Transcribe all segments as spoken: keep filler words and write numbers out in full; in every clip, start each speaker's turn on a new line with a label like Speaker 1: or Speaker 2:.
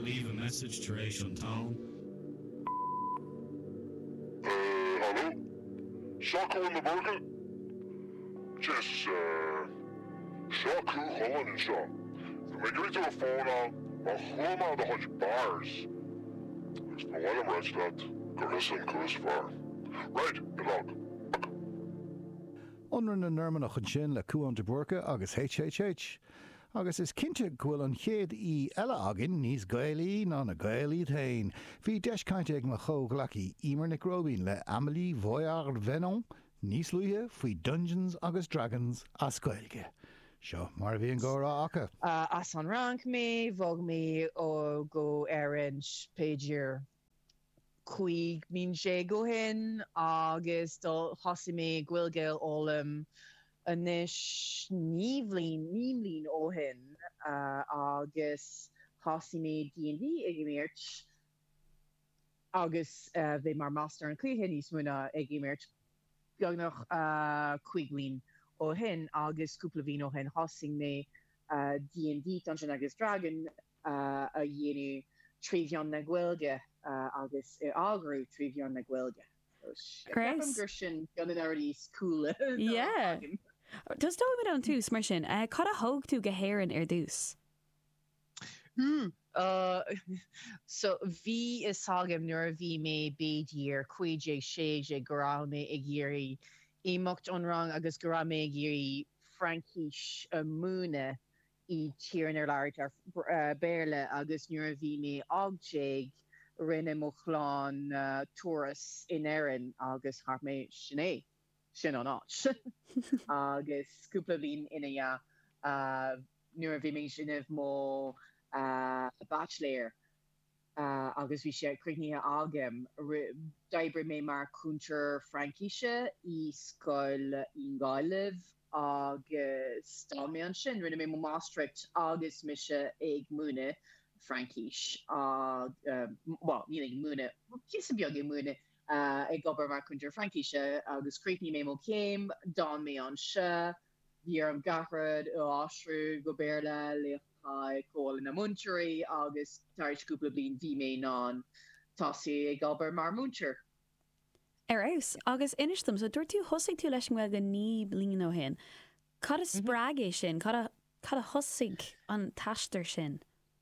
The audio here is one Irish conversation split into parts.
Speaker 1: leave a message to Rachel Town.
Speaker 2: Uh, hello? Shaku in the burger? Just, uh, Shaku Holland and Shaw. The majority of a phone on, a home out of the bars. There's no way I'm rich that. Carissa and Chris far. Right, good luck.
Speaker 3: Unran na nurmanach an sin le Cuan de Burca agus H H H. Agus is cinnte ghuiil an chéad í eile agin níos gailí ná na gailí tain. Bhí deiscainte ag mar chó glaci Emer Nic Robin le Amélie Voyard Venon níos luithe faoi Dungeons agus Dragons as gailge. Seo mar bhí an górá acha.
Speaker 4: Uh, as an rank me, vog me ó go orange pager chuig mín sé go hin agus dul hosi me gwilgeil ólam anis níomhlín níomhlín ó hin uh, agus hosi me D and D ag imirt agus uh, bhí mar master an cluiche níos muna ag imirt beag nach uh, chuiglín ó hin agus cúpla bhín ó hin hosing me uh, D and D Dungeons agus Dragon uh, a dhéanú tríbhean na gwilge uh, agus i ágrú tríbhean na gwilge.
Speaker 5: Chris?
Speaker 4: Gur sin gan an airí scúla.
Speaker 5: Yeah. Does do bit an tús mar sin. Uh, Cad a hoog tú gohéireann ar dús?
Speaker 4: Hmm. Uh, so bhí is sagam nuair a bhí mé bédír cuiide séide gorá mé ag géirí éimeacht an rang agus gorá mé ag géirí Frankis a múna I tían ar leir ar uh, béirle agus nuair a bhí mé agtéig rinne mo chláán uh, turas in éireann agus thart mé sinné sin an áit. agus cúpla bhín ina uh, nuair a bhí mé sinneh mó uh, bachelor uh, agus bhí sé cruithníthe agam d'oibre mé mar cúntar Frankise I scoil in Gaillimh agus tá mé an sin rinne mé mo Maastricht agus mise ag múna Frankis uh, uh, well, níling múna kis beag ag múna uh, ag gobar mar chuntar Frankise agus crípní mé mo céim dá mé an se bhí ar an garad ó áisrú go béirle le cóil na múnteirí agus tairúpla blin bhí mé ná tásaí ag gobar mar múntir.
Speaker 5: Ar aus, agus inistum, so dúir tú hosig tú leis an go ní blin ó hen. Cad a sprágé sin, cad a, cad a hosig an taistar sin?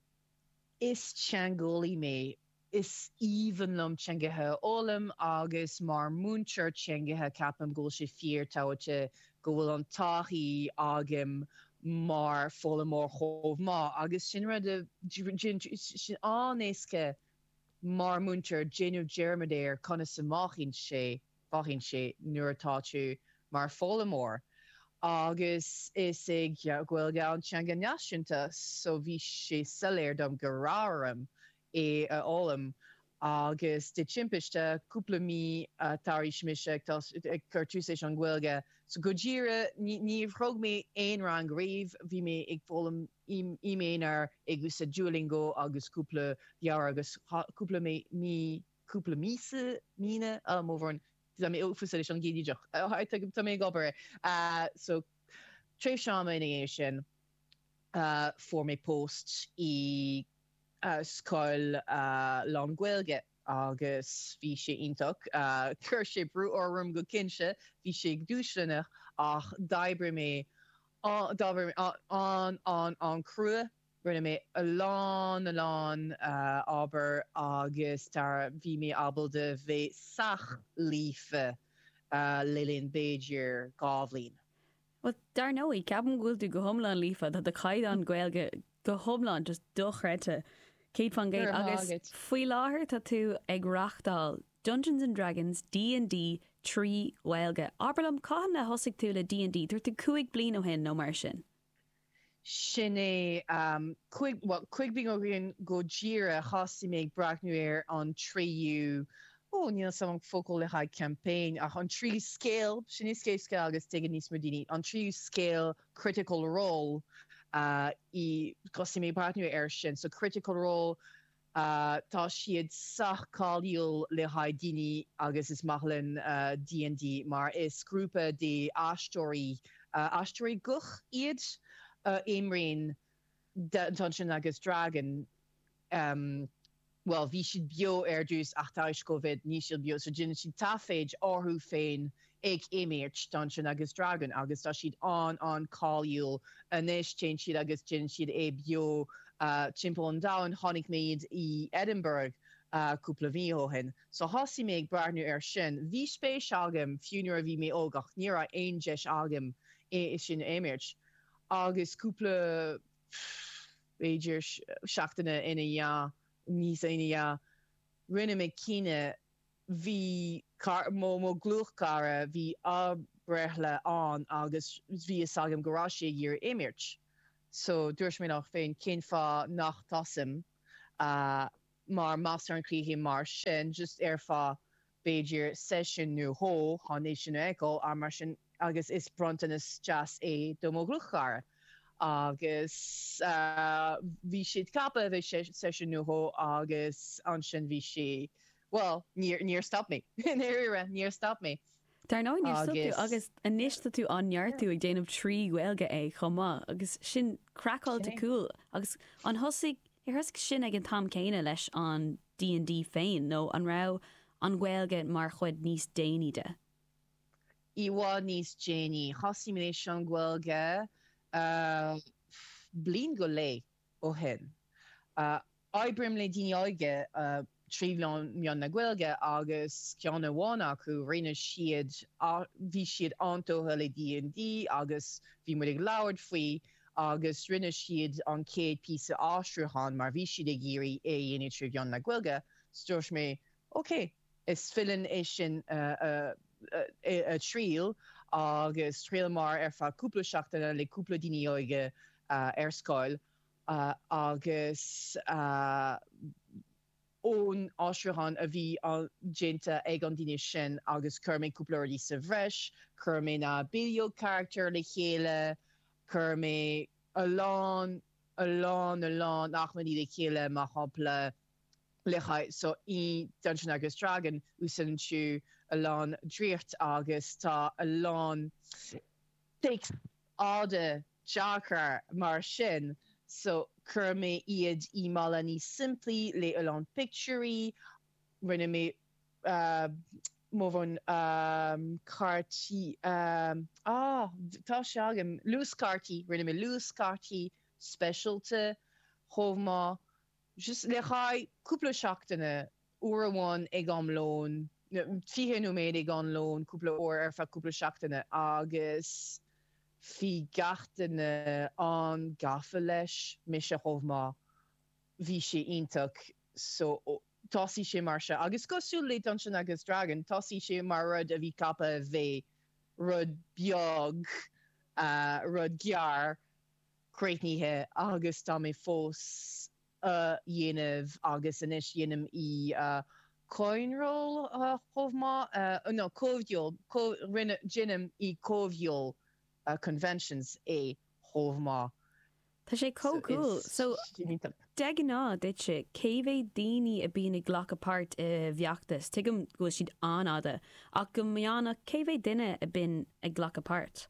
Speaker 4: Is teangólaí mé, is íhanlum teangathe ólam agus mar múntir teangathe capam ggóil sé fíor táhaite go bhfuil an taithí agam mar fóla mór chomh má, agus sin rud a sin ánéasca mar múntir génú germadéir chuna sa máchin sé bachin sé nuair atá tú mar fóla mór. Agus is ag ghfuil gan teanga náisiúnta so bhí sé saléir dom go ráram é a ólam agus de timpiste cúpla mí tairís mise ag chuirtú sé an ghfuilge. So go ddíire ní bhrog mé aon rang riomh bhí mé ag fólam iménar ag gus a Duolingo agus cúpla dear agus cúpla mé mí cúpla mísa mína a móhhain Tá mé ófusa an gíideach. Tá mé gobar. So tréh seama in sin uh, for mé post I uh, scoil uh, lá ghilge agus bhí sé intach uh, chur sé brú orm go cinse bhí sé dúislinach ach d'oibre mé an an an crua rinne mé a lán a lán uh, aber agus tar bhí mé abal de bheith sach lífe uh, lilin Beidir gábhlín.
Speaker 5: Well, dar nóí ceapan ghúil tú go thomláin lífa dat a chaid an ghilge go thomláin just dochreite Kate fan Gate agus faoi láthair tá tú ag rachtáil Dungeons and Dragons D and D trí Gaeilge. Aberlam cáim le hosig tú le D and D dúirt tú cuaig blian ó hin nó mar sin.
Speaker 4: Sinné um quick what quick being ogin go gira hosi meg bracknuir on triu oh you know some focal le high campaign a on tree scale sinné scale scale agus teganis modini on tree scale critical role uh I hosi meg bracknuir ershin so critical role uh tá siad sach callúil le haidini agus is machlin uh D and D mar is grúpa de astory uh astory guch iad Uh, Imrin Dungeons agus Dragon um, well, bhí siad bio ar dús ach táis COVID ní siad bio, so dine siad taféid orthú féin ag éméirt don sin agus dragon, agus tá siad an an cáiliúil inis cén siad agus dine siad é bio uh, timpeall an dain tháinig méid i Edinburgh uh, cúpla bhí ó hin. So thosaí mé ag breathnú ar sin, bhí spéis agam fiúnar a bhí mé ógach, ní ra aon deis agam é sin éméirt. Agus cúpla beidir seachtainna ina dhá, níos ina dhá, rinne me cíine bhí mó mó glúchcara bhí ábrethla an agus bhí agam gorá sé dhír éimirt. So dúirs mé nach féin cén fá nach tasim uh, mar master an clíhí mar sin just ar fá beidir session nu hó hánééis sin eáil a mar sin agus is brontan is just é do mó glúchcara. Agus uh, bhí siad cappa bheith session nu hó agus an sin bhí si well, near near stop me. Near near stop me.
Speaker 5: Dar ná níor stop tú agus inista tú anheartú ag déanamh trí ghilge é chomá agus sin crackáilte cool agus an thosaigh i thusaigh sin ag an tam céine leis an D and D féin nó an rá an ghilge mar chuid níos déanaide.
Speaker 4: I bhád níos déanaí, thosaí mé an ghilge uh, blin go lé ó hin. Uh, Aibrim le daoine aige uh, tríbhleán mion na ghilge agus ceanna bhána acu rinne siad bhí siad antótha le D and D agus bhí mu ag labhart faoi agus rinne siad an céad píosa ástruúchan mar bhí siad ag géirí é dhéanaine tríbhleán na ghilge, stúirs mé, OK, is fill-in é sin uh, uh, uh, a tríal agus tríal mar ar fá cúpla seachtainna le cúpla daoine aige uh, ar scoil uh, agus uh, ón ástruúchan a bhí an dénta ag an daoine sin agus chur mé cúpla ruí sa bhreis, chur mé na bío character le chéile, chur mé a lán, a lán, a lán nachmaní le chéile má hapla le chaid. So í Dungeons agus Dragon úsan tú a lán dríocht agus tá a lán text áda teachar mar sin. So chur mé iad í mala ní simplí le a lán picturí, rinne mé uh, móbhan um, cartí, um, ah, tá se agam, lús cartí, rinne mé lús cartí specialte, chomá, just le chaid cúpla seachtainna uair amháin ag an lón, fiche nó méid ag an lón, cúpla uair ar fa cúpla seachtainna agus fi gachtainna an gafa leis mis a chomá bhí sé ionach, so tosí sé mar se. Agus cosú le Dungeons agus Dragon, tosí sé mar rud a bhí cappa a bheith rud beag, uh, rud gear, creitníthe agus tá mé fós uh, dhéanamh agus inis dhéanam i uh, coinroll uh, chomá, uh, no, cóbheol, có, rinne dhéanam i cóbheol uh, conventions é chomá.
Speaker 5: Tá sé có cool. So, de ná dit se céhé daoine a bína ghlach apart a bheachtas, tuigim go siad anáda, ach go meánna céhé duine a bin a ghlach apart.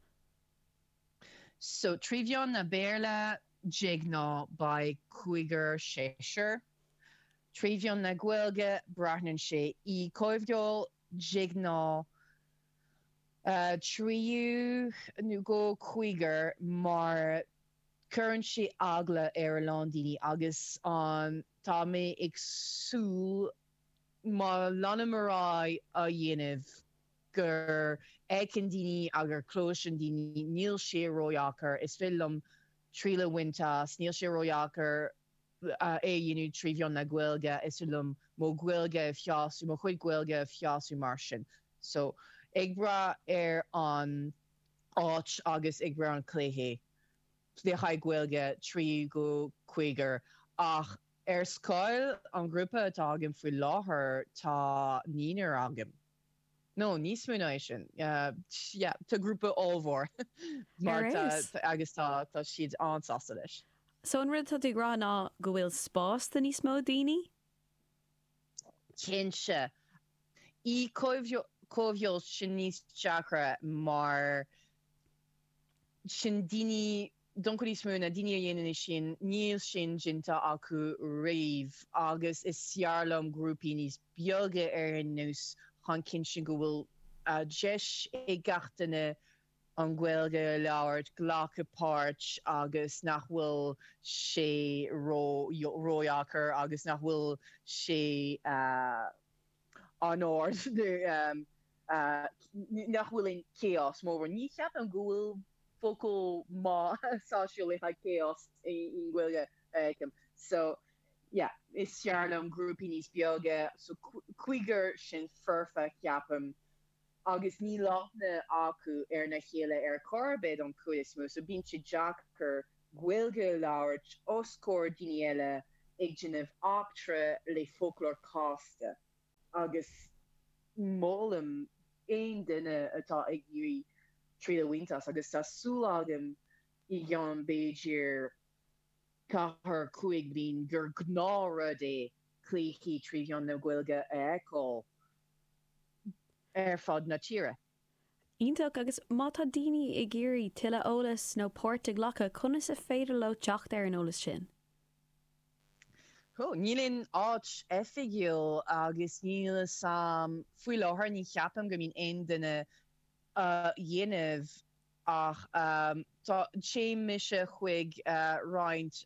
Speaker 4: So tríbheán na béarla jig ná by cuigar séir. Tríbheán na ghilge brathnan sé i cóibheol jig ná uh, tríú nu go cuigar mar current sé agla ar Londini agus an tá mé ag sú má lanamarai a dhéanamh gur ecin daoine agur clóisian daoine níl sé roiachar is fillum tríle wintas, níl sé roiachar uh, é dhéanú tríbheán na ghilge is fillum mó ghilge fiasú, mó chuid ghilge fiasú mar sin. So ag bra ar an áit agus ag bra an cléhé. Le chaid ghilge trí go cuigar ach ar scoil an grúpa atá agam faoi láthair tá níonar agam. No, níos muna sin. Uh, yeah, tá grúpa ábhór mar agus tá tá siad ansásta leis.
Speaker 5: So an rud tá tú grá ná go bhfuil spás den níos mó daoine?
Speaker 4: Cinse. Í cóbheol sin níos teachra mar sin daoine don go smúna daine dhéanaan sin níl sin ginnta acu raomh agus is searlam grúpi níos beaga ar an nús chun cin sin go bhfuil deis é gatainna an ghfuilge leabhart ghlacha páirt agus nach bhfuil sé róiachar agus nach bhfuil sé an áir nach bhfuil chaos mór ní ceap an gúil focal má sáisiúla ha chaos in ghfuilge agam. So yeah, is searlam grúpi níos beaga so cuigar sin furfa ceapam agus ní láithne acu ar na chéile ar corbéid an cuaismú, so bíonn si deachar ghfuilge leabhart oscóir daine eile ag déanamh achtra le folklór cásta. Agus mólam aon duine atá ag dúí trí a wintas, agus tá súlagam i gceann Beidir cahar cuaig blin gur gnára é clíochaí trí bhean na ghfuilge a eáil. Ar fad na tíre.
Speaker 5: Ítach agus má tá daoine i ggéirí tuile ólas nó páirte ghlacha chuna sa féidir le teacht ar an ólas sin.
Speaker 4: Oh, nílinn áit effigiúil agus níl sam faoi láthair ní cheapam go mín aon duine dhéanamh ach tá sé mise chuig roiint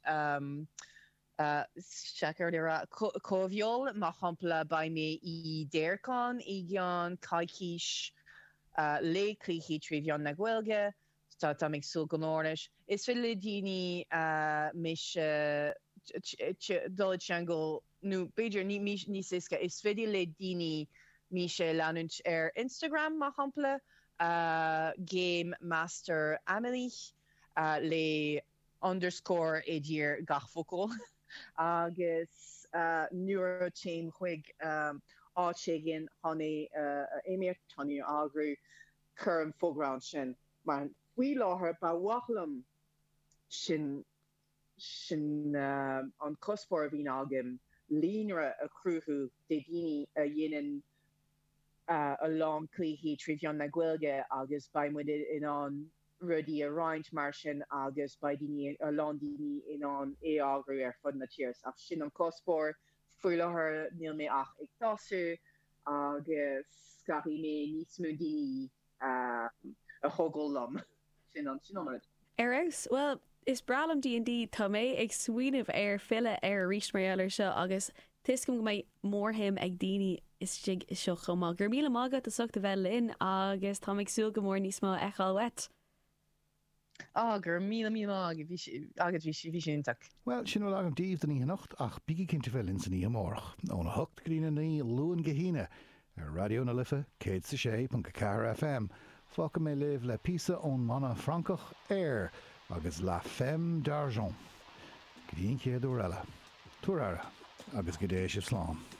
Speaker 4: Checkar dira cóbheol má hampla ba mé i déircán i gceann caiiciis le clíochaí trí bhean na ghfuilge tá tá ag súil go nóris. Is fi le daoine mis dul teangal nó Beidir ní ní isca is féidir le daoine mí sé leanúint ar Instagram má hampla Game Master Amelie le underscore é dír gachfocal. agus uh, neuroteam chuig um, áitigin honey uh, éimiir tanú agru chur an fógrán sin. Mar bhui láthair ba wachlam sin sin uh, an cospóir a bhín agam líonra a cruthú de daoine a dhéanaan uh, a lán clíochaí trí bhean na ghfuilge agus baimmuid in an rudí a roiint mar sin agus ba daoine a lán daoine in an é agru ar fud na tírs ach sin an cospóir fuair láthair níl mé ach ag tasú agus scarí mé níos mú daoine a thógáil lom sin an sin an.
Speaker 5: Ar aus, well, is bralam D and D tá mé ag suoinmh ar fille ar ríist mar eile seo agus tuiscim go mé mórthaim ag daoine is sig is seo chumá. Gur míle mágad a sucht a bheith linn agus tá ag súil go mór níos má eáil wet.
Speaker 4: Agur mí mí agad bhí sinach.
Speaker 3: Well, sin bhfuil agam díomh den í nacht ach bíigi cinnte bheith linn san í amórach. Ó na hocht grína ní luúan gohíine ar radio na lifa cé sa sé punca car F M. Fáca mé libh le písa ón mana Francach air agus La Femme d'Argent. Gríon céadú eile. Túr ara agus go dé sé slán.